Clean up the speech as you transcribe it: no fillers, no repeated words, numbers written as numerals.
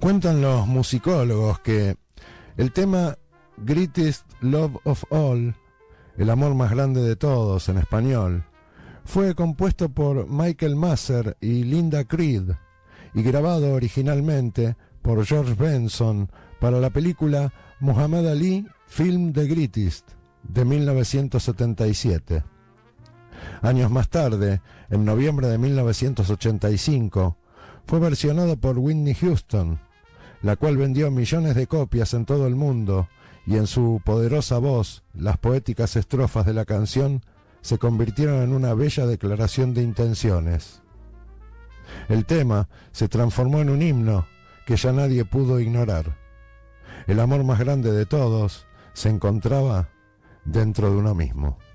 Cuentan los musicólogos que el tema Greatest Love of All, el amor más grande de todos en español, fue compuesto por Michael Masser y Linda Creed y grabado originalmente por George Benson para la película Muhammad Ali Film The Greatest de 1977. Años más tarde, en noviembre de 1985, fue versionado por Whitney Houston, la cual vendió millones de copias en todo el mundo, y en su poderosa voz, las poéticas estrofas de la canción se convirtieron en una bella declaración de intenciones. El tema se transformó en un himno que ya nadie pudo ignorar. El amor más grande de todos se encontraba dentro de uno mismo.